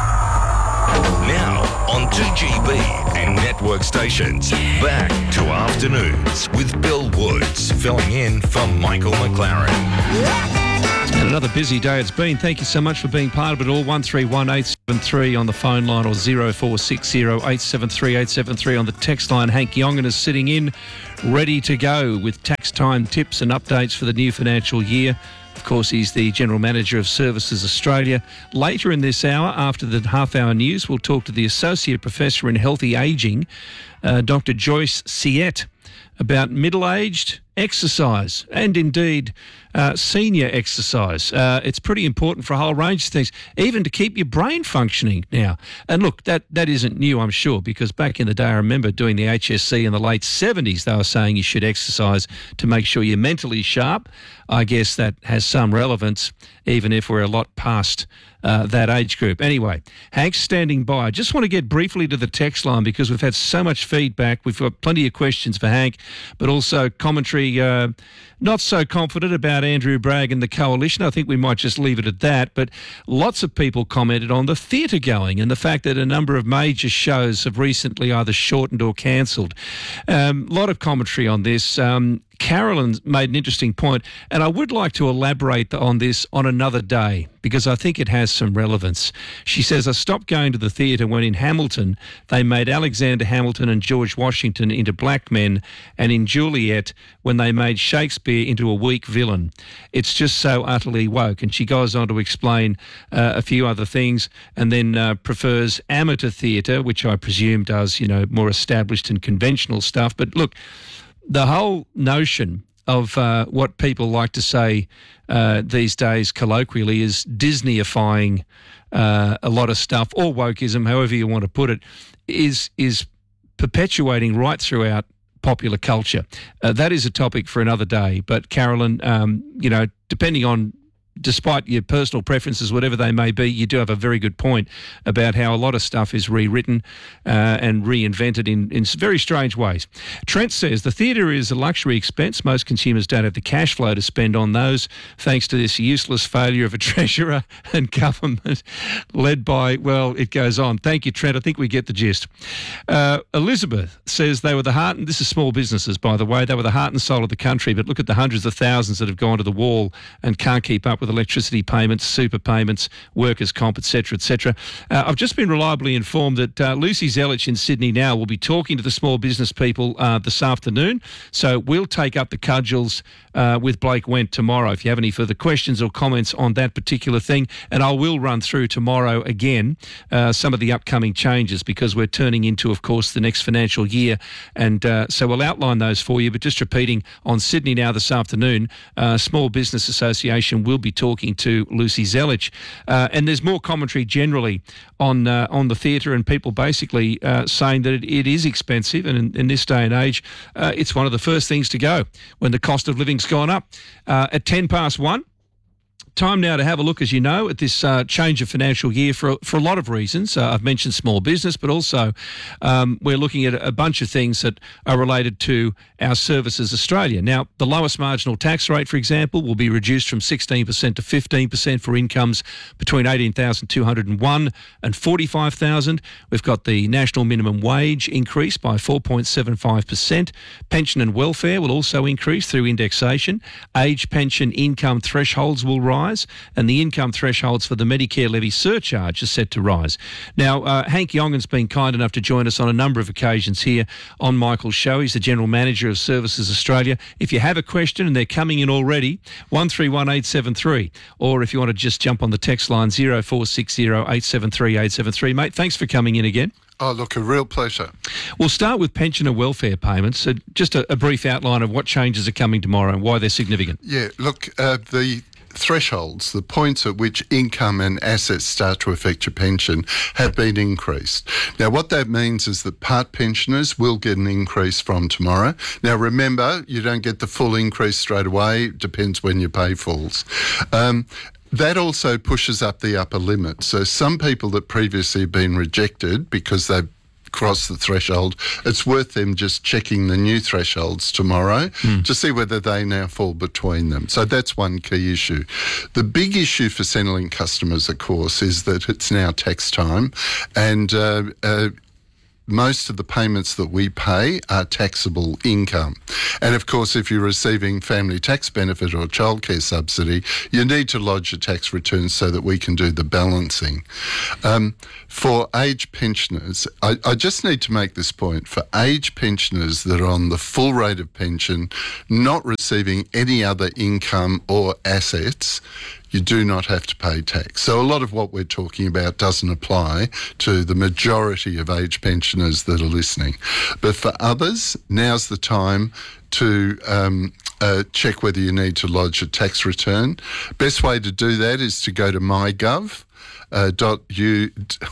Speaker 3: Now on two G B and network stations. Back to Afternoons with Bill Woods, filling in for Michael McLaren.
Speaker 1: And another busy day it's been. Thank you so much for being part of it all. one three one eight seven three on the phone line or zero four six zero eight seven three eight seven three on the text line. Hank Yongan is sitting in, ready to go with tax time tips and updates for the new financial year. Of course, he's the General Manager of Services Australia. Later in this hour, after the half-hour news, we'll talk to the Associate Professor in Healthy Ageing, uh, Doctor Joyce Siet, about middle-aged exercise and indeed uh, senior exercise. Uh, it's pretty important for a whole range of things, even to keep your brain functioning now. And look, that, that isn't new, I'm sure, because back in the day, I remember doing the H S C in the late seventies, they were saying you should exercise to make sure you're mentally sharp. I guess that has some relevance, even if we're a lot past uh, that age group. Anyway, Hank's standing by. I just want to get briefly to the text line because we've had so much feedback. We've got plenty of questions for Hank, but also commentary, uh, not so confident about Andrew Bragg and the coalition. I think we might just leave it at that. But lots of people commented on the theatre going and the fact that a number of major shows have recently either shortened or cancelled. A um, lot of commentary on this. Um, Carolyn made an interesting point, and I would like to elaborate on this on another day because I think it has some relevance. She says, I stopped going to the theatre when in Hamilton they made Alexander Hamilton and George Washington into black men, and in Juliet when they made Shakespeare into a weak villain. It's just so utterly woke. And she goes on to explain uh, a few other things and then uh, prefers amateur theatre, which I presume does, you know, more established and conventional stuff. But look, the whole notion of uh, what people like to say uh, these days colloquially is Disneyifying uh, a lot of stuff, or wokeism, however you want to put it, is is perpetuating right throughout popular culture. Uh, that is a topic for another day. But Carolyn, um, you know, depending on despite your personal preferences, whatever they may be, you do have a very good point about how a lot of stuff is rewritten uh, and reinvented in, in very strange ways. Trent says the theatre is a luxury expense. Most consumers don't have the cash flow to spend on those, thanks to this useless failure of a treasurer and government led by, well, it goes on. Thank you, Trent. I think we get the gist. Uh, Elizabeth says they were the heart, and this is small businesses, by the way, they were the heart and soul of the country, but look at the hundreds of thousands that have gone to the wall and can't keep up with with electricity payments, super payments, workers' comp, et cetera, et cetera. Uh, I've just been reliably informed that uh, Lucy Zelich in Sydney now will be talking to the small business people uh, this afternoon. So we'll take up the cudgels uh, with Blake Wendt tomorrow if you have any further questions or comments on that particular thing. And I will run through tomorrow again uh, some of the upcoming changes because we're turning into, of course, the next financial year. And uh, so we'll outline those for you. But just repeating on Sydney now this afternoon, uh, Small Business Association will be talking to Lucy Zelich. Uh, and there's more commentary generally on uh, on the theatre and people basically uh, saying that it, it is expensive, and in, in this day and age, uh, it's one of the first things to go when the cost of living's gone up. Uh, at ten past one, time now to have a look, as you know, at this uh, change of financial year for, for a lot of reasons. Uh, I've mentioned small business, but also um, we're looking at a bunch of things that are related to our Services Australia. Now, the lowest marginal tax rate, for example, will be reduced from sixteen percent to fifteen percent for incomes between eighteen thousand two hundred one and forty-five thousand. We've got the national minimum wage increase by four point seven five percent. Pension and welfare will also increase through indexation. Age pension income thresholds will rise, and the income thresholds for the Medicare levy surcharge are set to rise. Now, uh, Hank Yongan's been kind enough to join us on a number of occasions here on Michael's show. He's the General Manager of Services Australia. If you have a question, and they're coming in already, one three one eight seven three, or if you want to just jump on the text line, zero four six zero eight seven three eight seven three. Mate, thanks for coming in again.
Speaker 4: Oh, look, a real pleasure.
Speaker 1: We'll start with pension and welfare payments. Uh, just a, a brief outline of what changes are coming tomorrow and why they're significant.
Speaker 4: Yeah, look, uh, the thresholds, the points at which income and assets start to affect your pension, have been increased. Now, what that means is that part pensioners will get an increase from tomorrow. Now, remember, you don't get the full increase straight away. It depends when your pay falls. Um, that also pushes up the upper limit. So some people that previously have been rejected because they've crossed the threshold, it's worth them just checking the new thresholds tomorrow mm. to see whether they now fall between them. So that's one key issue. The big issue for Centrelink customers, of course, is that it's now tax time, and uh, uh, most of the payments that we pay are taxable income. And of course, if you're receiving family tax benefit or childcare subsidy, you need to lodge a tax return so that we can do the balancing. Um, for age pensioners, I, I just need to make this point. For age pensioners that are on the full rate of pension, not receiving any other income or assets, you do not have to pay tax. So a lot of what we're talking about doesn't apply to the majority of age pensioners that are listening. But for others, now's the time to um, uh, check whether you need to lodge a tax return. Best way to do that is to go to mygov dot u.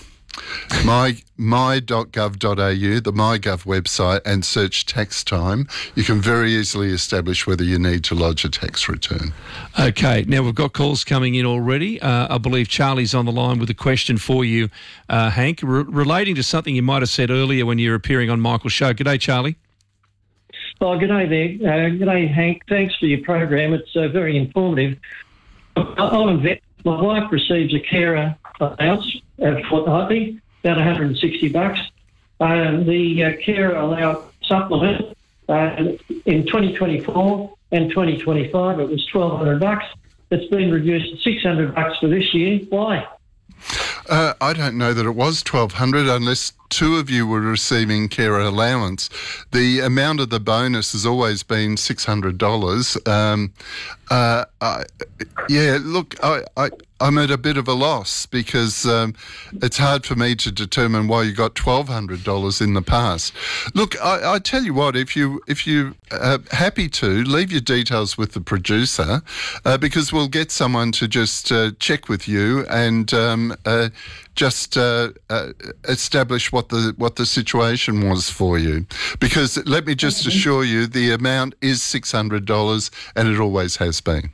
Speaker 4: My my dot gov dot a u, the MyGov website, and search tax time. You can very easily establish whether you need to lodge a tax return.
Speaker 1: Okay, now we've got calls coming in already. Uh, I believe Charlie's on the line with a question for you, uh, Hank, re- relating to something you might have said earlier when you were appearing on Michael's show. G'day, Charlie.
Speaker 10: Oh, g'day there. Uh, g'day, Hank. Thanks for your program. It's uh, very informative. I'm a vet. My wife receives a carer allowance at fortnightly, about one hundred sixty bucks. Uh, the uh, carer allowance supplement uh, in twenty twenty-four and twenty twenty-five it was twelve hundred bucks. It's been reduced to six hundred bucks for this year. Why?
Speaker 4: Uh, I don't know that it was twelve hundred unless two of you were receiving carer allowance. The amount of the bonus has always been six hundred dollars. Um, uh, I, yeah, look, I, I, I'm at a bit of a loss because um, it's hard for me to determine why you got twelve hundred dollars in the past. Look, I, I tell you what, if you if you are happy to, leave your details with the producer uh, because we'll get someone to just uh, check with you and um, uh, just uh, uh, establish what the what the situation was for you. Because let me just assure you, the amount is six hundred dollars and it always has been.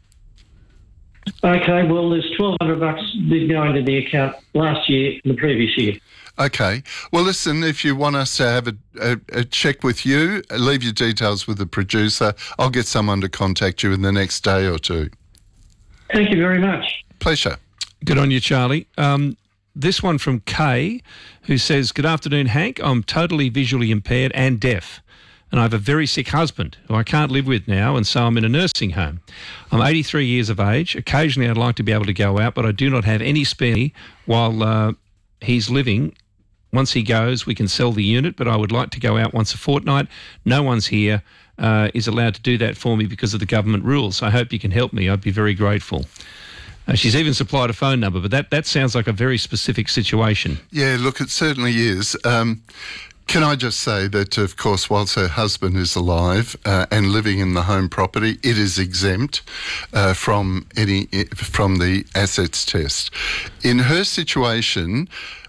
Speaker 10: Okay, well, there's twelve hundred bucks did go into the account last year and the previous year.
Speaker 4: Okay. Well, listen, if you want us to have a, a, a check with you, leave your details with the producer. I'll get someone to contact you in the next day or two.
Speaker 10: Thank you very much.
Speaker 4: Pleasure.
Speaker 1: Good on you, Charlie. Um, this one from Kay, who says, "Good afternoon, Hank. I'm totally visually impaired and deaf, and I have a very sick husband who I can't live with now, and so I'm in a nursing home. I'm eighty-three years of age. Occasionally I'd like to be able to go out, but I do not have any spare money while uh, he's living. Once he goes, we can sell the unit, but I would like to go out once a fortnight. No one's here uh, is allowed to do that for me because of the government rules. I hope you can help me. I'd be very grateful." Uh, she's even supplied a phone number, but that, that sounds like a very specific situation.
Speaker 4: Yeah, look, it certainly is. Um, Can I just say that, of course, whilst her husband is alive uh, and living in the home property, it is exempt uh, from any from the assets test. In her situation,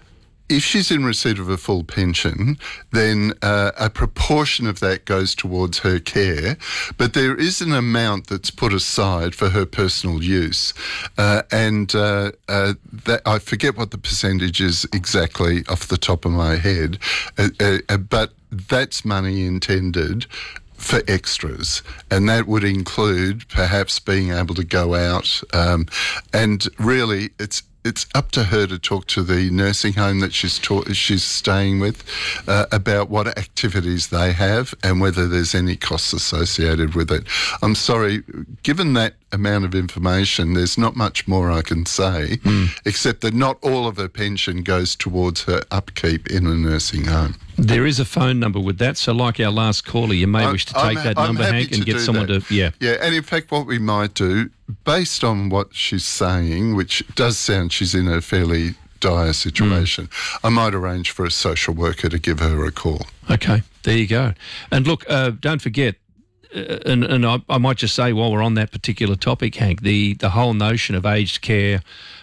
Speaker 4: if she's in receipt of a full pension, then uh, a proportion of that goes towards her care, but there is an amount that's put aside for her personal use. Uh, and uh, uh, that, I forget what the percentage is exactly off the top of my head, uh, uh, but that's money intended for extras, and that would include perhaps being able to go out. Um, and really, it's It's up to her to talk to the nursing home that she's ta- she's staying with uh, about what activities they have and whether there's any costs associated with it. I'm sorry, given that amount of information, there's not much more I can say, mm. except that not all of her pension goes towards her upkeep in a nursing home.
Speaker 1: There is a phone number with that, so like our last caller, you may
Speaker 4: I'm,
Speaker 1: wish to take
Speaker 4: I'm,
Speaker 1: that
Speaker 4: I'm
Speaker 1: number, Hank, and get someone
Speaker 4: that.
Speaker 1: to, yeah.
Speaker 4: Yeah, and in fact what we might do, based on what she's saying, which does sound she's in a fairly dire situation, mm. I might arrange for a social worker to give her a call.
Speaker 1: Okay, there you go. And look, uh, don't forget, and, and I, I might just say while we're on that particular topic, Hank, the, the whole notion of aged care,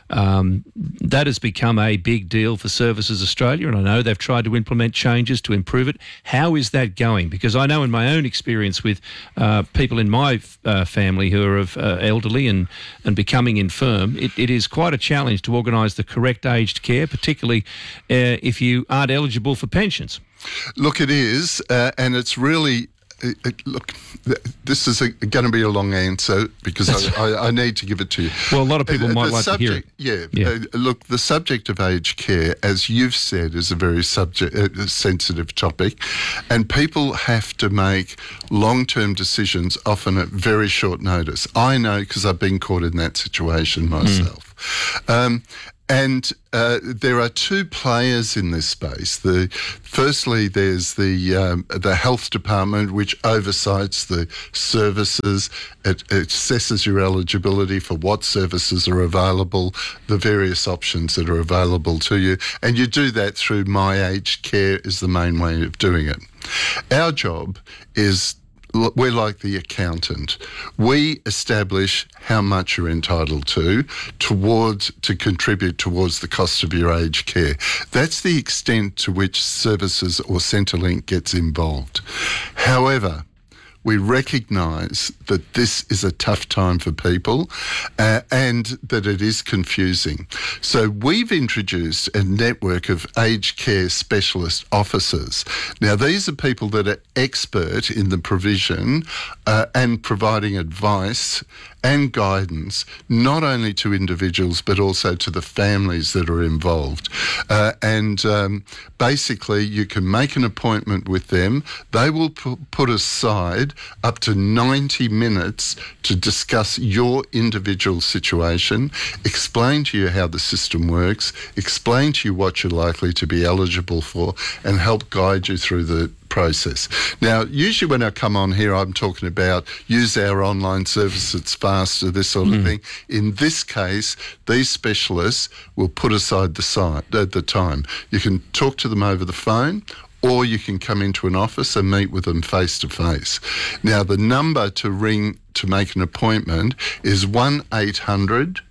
Speaker 1: um, that has become a big deal for Services Australia, and I know they've tried to implement changes to improve it. How is that going? Because I know in my own experience with uh, people in my uh, family who are of uh, elderly and, and becoming infirm, it, it is quite a challenge to organise the correct aged care, particularly uh, if you aren't eligible for pensions.
Speaker 4: Look, it is, uh, and it's really... Uh, look, this is going to be a long answer because I, I, I need to give it to you.
Speaker 1: Well, a lot of people
Speaker 4: uh,
Speaker 1: might
Speaker 4: the
Speaker 1: like
Speaker 4: subject,
Speaker 1: to hear
Speaker 4: it. Yeah.
Speaker 1: yeah.
Speaker 4: Uh, look, the subject of aged care, as you've said, is a very subject, uh, sensitive topic, and people have to make long-term decisions, often at very short notice. I know because I've been caught in that situation myself. Mm. Um, And uh, there are two players in this space. The firstly, there's the um, the health department, which oversights the services. It, it assesses your eligibility for what services are available, the various options that are available to you, and you do that through My Aged Care is the main way of doing it. Our job is, we're like the accountant. We establish how much you're entitled to towards to contribute towards the cost of your aged care. That's the extent to which Services or Centrelink gets involved. However, we recognise that this is a tough time for people uh, and that it is confusing. So we've introduced a network of aged care specialist officers. Now, these are people that are expert in the provision uh, and providing advice and guidance, not only to individuals but also to the families that are involved. Uh, and um, basically, you can make an appointment with them. They will p- put aside up to ninety minutes to discuss your individual situation, explain to you how the system works, explain to you what you're likely to be eligible for, and help guide you through the process. Now, usually when I come on here, I'm talking about use our online service, it's faster, this sort of mm. thing. In this case, these specialists will put aside the, side, uh, the time. You can talk to them over the phone, or you can come into an office and meet with them face to face. Now, the number to ring to make an appointment is one eight hundred,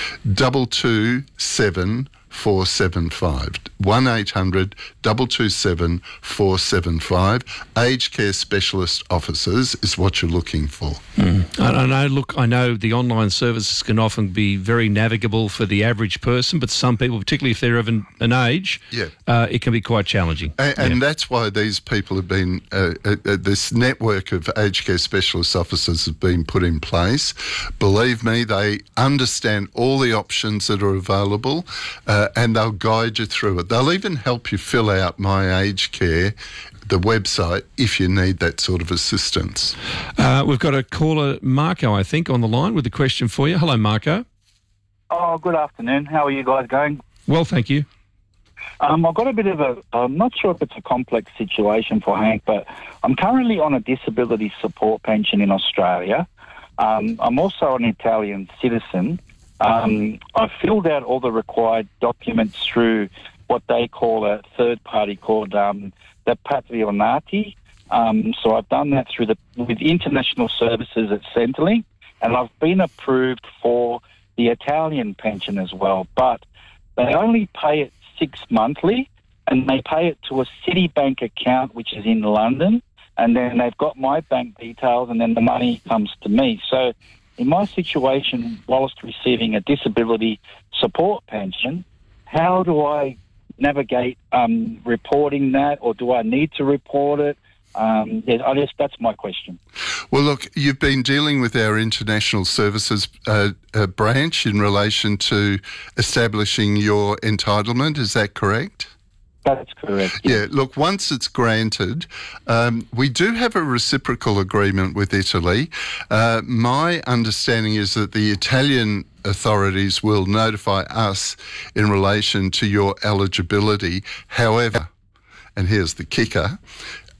Speaker 4: two two seven, four seven five. one eight hundred, two two seven, four seven five. Aged care specialist officers is what you're looking for.
Speaker 1: Mm. I, I know, look, I know the online services can often be very navigable for the average person, but some people, particularly if they're of an, an age,
Speaker 4: yeah. uh,
Speaker 1: it can be quite challenging.
Speaker 4: And,
Speaker 1: yeah.
Speaker 4: and that's why these people have been, uh, uh, uh, this network of aged care specialist officers have been put in place. Believe me, they understand all the options that are available, uh, and they'll guide you through it. They'll even help you fill out My Aged Care, the website, if you need that sort of assistance.
Speaker 1: Uh, we've got a caller, Marco, I think, on the line with a question for you. Hello, Marco.
Speaker 17: Oh, good afternoon. How are you guys going?
Speaker 1: Well, thank you.
Speaker 17: Um, I've got a bit of a, I'm not sure if it's a complex situation for Hank, but I'm currently on a disability support pension in Australia. Um, I'm also an Italian citizen. Um, I filled out all the required documents through what they call a third party called um, the Patronati. Um, so I've done that through the with International Services at Centrelink, and I've been approved for the Italian pension as well. But they only pay it six monthly, and they pay it to a Citibank account which is in London, and then they've got my bank details, and then the money comes to me. So in my situation, whilst receiving a disability support pension, how do I navigate um, reporting that, or do I need to report it? Um, yeah, I guess that's my question.
Speaker 4: Well, look, you've been dealing with our International Services uh, uh, branch in relation to establishing your entitlement. Is that correct?
Speaker 17: That's correct.
Speaker 4: Yeah, look, once it's granted, um, we do have a reciprocal agreement with Italy. Uh, my understanding is that the Italian authorities will notify us in relation to your eligibility. However, and here's the kicker,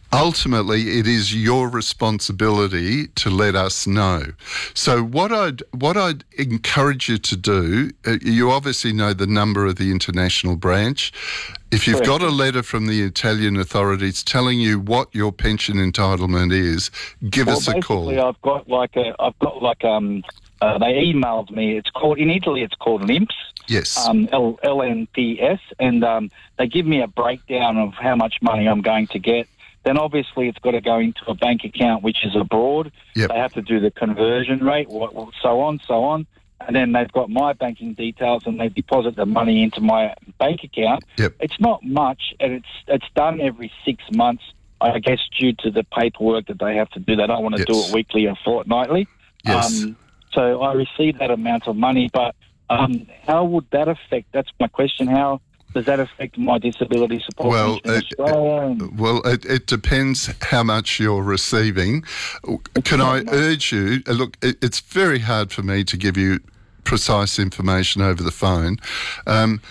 Speaker 4: ultimately, it is your responsibility to let us know. So what I'd what I'd encourage you to do, uh, you obviously know the number of the international branch. If you've got a letter from the Italian authorities telling you what your pension entitlement is, give
Speaker 17: well,
Speaker 4: us a call.
Speaker 17: Basically, I've got like a, I've got like um, uh, they emailed me. It's called in Italy. It's called L I M P S.
Speaker 4: Yes.
Speaker 17: Um, L L N P S, and um, they give me a breakdown of how much money I'm going to get. Then obviously it's got to go into a bank account which is abroad.
Speaker 4: Yep.
Speaker 17: They have to do the conversion rate, so on, so on. And then they've got my banking details and they deposit the money into my bank account.
Speaker 4: Yep.
Speaker 17: It's not much, and it's it's done every six months, I guess, due to the paperwork that they have to do. They don't want to
Speaker 4: Yes.
Speaker 17: do it weekly or fortnightly.
Speaker 4: Yes.
Speaker 17: Um, so I receive that amount of money, but um, how would that affect, that's my question, how does that affect my disability support
Speaker 4: Well,
Speaker 17: pension in
Speaker 4: it,
Speaker 17: Australia?
Speaker 4: it, well, it, it depends how much you're receiving. Can I urge you? uh, Look, it, it's very hard for me to give you precise information over the phone. Um,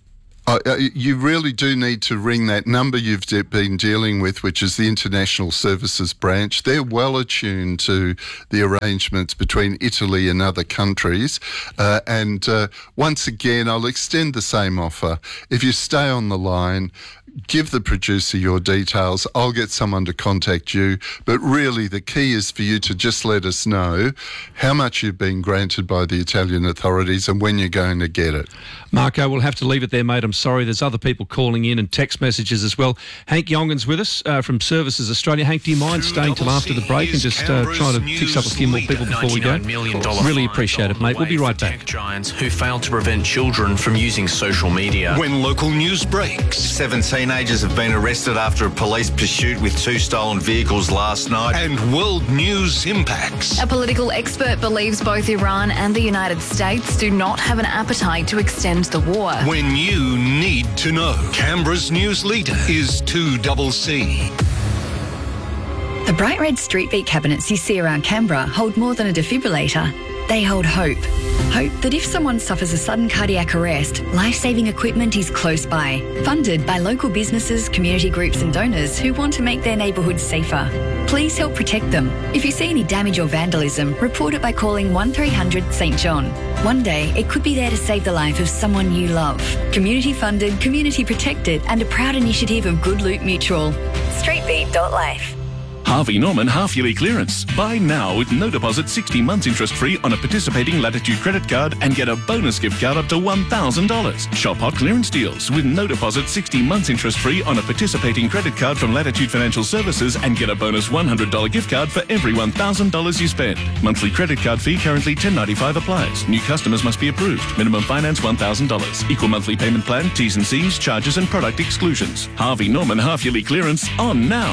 Speaker 4: I, I, you really do need to ring that number you've de- been dealing with, which is the International Services Branch. They're well attuned to the arrangements between Italy and other countries. Uh, and uh, once again, I'll extend the same offer. If you stay on the line, give the producer your details. I'll get someone to contact you. But really, the key is for you to just let us know how much you've been granted by the Italian authorities and when you're going to get it.
Speaker 1: Marco, we'll have to leave it there, mate. I'm sorry. There's other people calling in and text messages as well. Hank Yongan's with us uh, from Services Australia. Hank, do you mind staying till after the break and just uh, try to fix up a few more people before we go? Really appreciate it, mate. We'll be right back.
Speaker 18: Giants who failed to prevent children from using social media.
Speaker 8: When local news breaks.
Speaker 3: Seven teenagers have been arrested after a police pursuit with two stolen vehicles last night.
Speaker 8: And world news impacts.
Speaker 19: A political expert believes both Iran and the United States do not have an appetite to extend the war.
Speaker 8: When you need to know. Canberra's news leader is two C C.
Speaker 20: The bright red street beat cabinets you see around Canberra hold more than a defibrillator. They hold hope. Hope that if someone suffers a sudden cardiac arrest, life-saving equipment is close by. Funded by local businesses, community groups and donors who want to make their neighbourhoods safer. Please help protect them. If you see any damage or vandalism, report it by calling one three hundred St John. One day, it could be there to save the life of someone you love. Community funded, community protected and a proud initiative of Good Loot Mutual. streetbeat dot life.
Speaker 12: Harvey Norman half-yearly clearance. Buy now with no deposit, sixty months interest-free on a participating Latitude credit card and get a bonus gift card up to one thousand dollars. Shop hot clearance deals with no deposit, sixty months interest-free on a participating credit card from Latitude Financial Services and get a bonus one hundred dollars gift card for every one thousand dollars you spend. Monthly credit card fee currently ten ninety-five applies. New customers must be approved. Minimum finance one thousand dollars. Equal monthly payment plan, T's and C's, charges and product exclusions. Harvey Norman half-yearly clearance on now.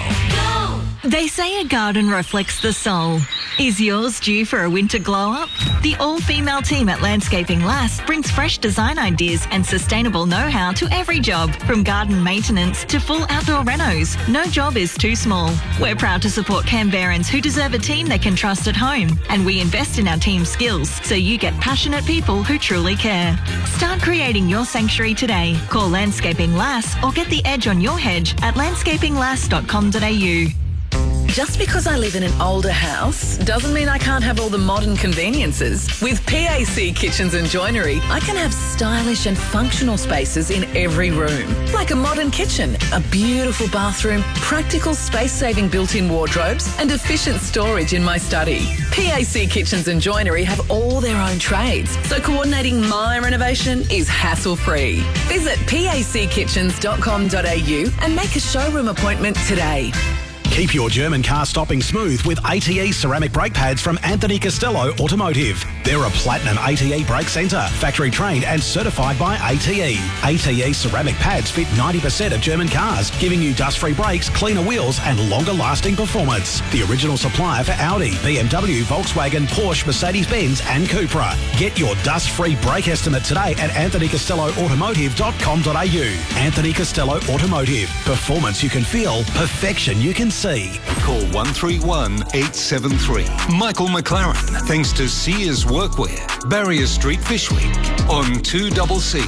Speaker 21: They say a garden reflects the soul. Is yours due for a winter glow-up? The all-female team at Landscaping Lass brings fresh design ideas and sustainable know-how to every job, from garden maintenance to full outdoor renos. No job is too small. We're proud to support Canberrans who deserve a team they can trust at home, and we invest in our team's skills so you get passionate people who truly care. Start creating your sanctuary today. Call Landscaping Lass or get the edge on your hedge at landscaping lass dot com dot a u.
Speaker 22: Just because I live in an older house doesn't mean I can't have all the modern conveniences. With P A C Kitchens and Joinery, I can have stylish and functional spaces in every room. Like a modern kitchen, a beautiful bathroom, practical space-saving built-in wardrobes and efficient storage in my study. P A C Kitchens and Joinery have all their own trades, so coordinating my renovation is hassle-free. Visit p a c kitchens dot com dot a u and make a showroom appointment today.
Speaker 21: Keep your German car stopping smooth with A T E ceramic brake pads from Anthony Costello Automotive. They're a platinum A T E brake centre, factory trained and certified by A T E. A T E ceramic pads fit ninety percent of German cars, giving you dust-free brakes, cleaner wheels and longer-lasting performance. The original supplier for Audi, B M W, Volkswagen, Porsche, Mercedes-Benz and Cupra. Get your dust-free brake estimate today at anthony costello automotive dot com dot a u. Anthony Costello Automotive. Performance you can feel, perfection you can see.
Speaker 8: Call one three one eight seven three. Michael McLaren, thanks to Sears Workwear, Barrier Street, Fishwick, on two C C.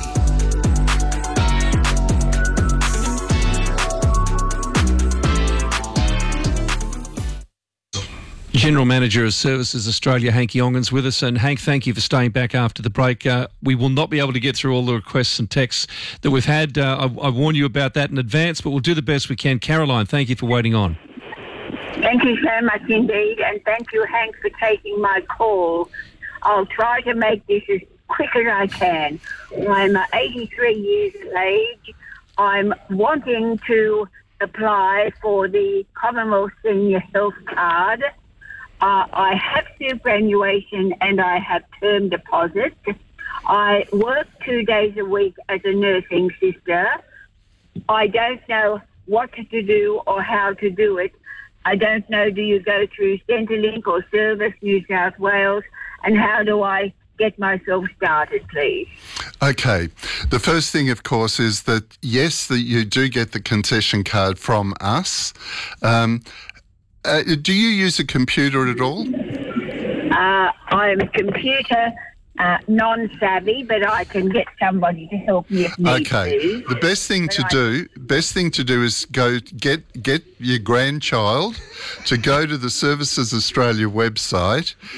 Speaker 1: General Manager of Services Australia, Hank Yongens, with us. And Hank, thank you for staying back after the break. Uh, we will not be able to get through all the requests and texts that we've had. Uh, I, I warn you about that in advance, but we'll do the best we can. Caroline, thank you for waiting on.
Speaker 5: Thank you so much indeed, and thank you, Hank, for taking my call. I'll try to make this as quick as I can. I'm eighty-three years of age. I'm wanting to apply for the Commonwealth Senior Health Card. Uh, I have superannuation and I have term deposit. I work two days a week as a nursing sister. I don't know what to do or how to do it. I don't know, do you go through Centrelink or Service New South Wales? And how do I get myself started, please?
Speaker 4: Okay. The first thing, of course, is that, yes, that you do get the concession card from us. Um, uh, do you use a computer at all?
Speaker 5: Uh, I'm a computer uh, non-savvy, but I can get somebody to help me if need
Speaker 4: Okay.
Speaker 5: be.
Speaker 4: The best thing
Speaker 5: But
Speaker 4: to
Speaker 5: I-
Speaker 4: do, best thing to do is go get get your grandchild to go to the Services Australia website